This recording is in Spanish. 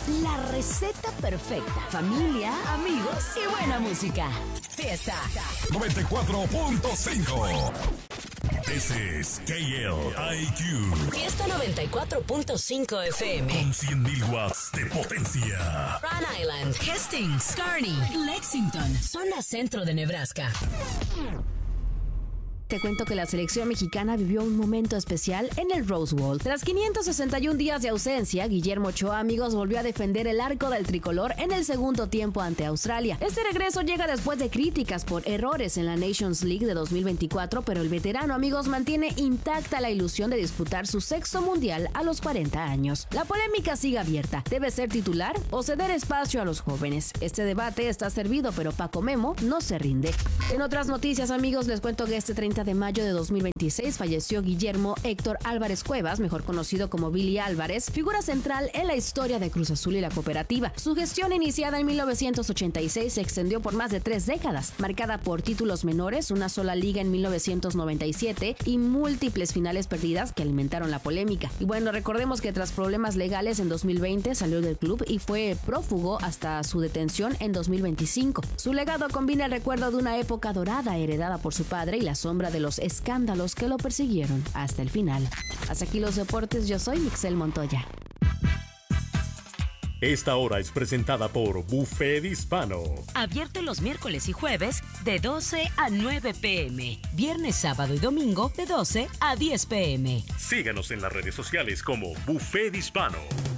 La receta perfecta. Familia, amigos y buena música. Fiesta 94.5. This is KLIQ. Fiesta 94.5 FM. Con 100.000 watts de potencia. Rhode Island, Hastings, Kearney, Lexington, zona centro de Nebraska. Te cuento que la selección mexicana vivió un momento especial en el Rose Bowl. Tras 561 días de ausencia, Guillermo Ochoa, amigos, volvió a defender el arco del tricolor en el segundo tiempo ante Australia. Este regreso llega después de críticas por errores en la Nations League de 2024, pero el veterano, amigos, mantiene intacta la ilusión de disputar su sexto mundial a los 40 años. La polémica sigue abierta. ¿Debe ser titular o ceder espacio a los jóvenes? Este debate está servido, pero Paco Memo no se rinde. En otras noticias, amigos, les cuento que este 30 de mayo de 2026 falleció Guillermo Héctor Álvarez Cuevas, mejor conocido como Billy Álvarez, figura central en la historia de Cruz Azul y la cooperativa. Su gestión, iniciada en 1986, se extendió por más de 3 décadas, marcada por títulos menores, una sola liga en 1997 y múltiples finales perdidas que alimentaron la polémica. Y bueno, recordemos que tras problemas legales en 2020 salió del club y fue prófugo hasta su detención en 2025. Su legado combina el recuerdo de una época dorada heredada por su padre y la sombra de los escándalos que lo persiguieron hasta el final. Hasta aquí los deportes, yo soy Mixel Montoya. Esta hora es presentada por Buffet Hispano. Abierto los miércoles y jueves de 12 a 9 p.m. Viernes, sábado y domingo de 12 a 10 p.m. Síganos en las redes sociales como Buffet Hispano.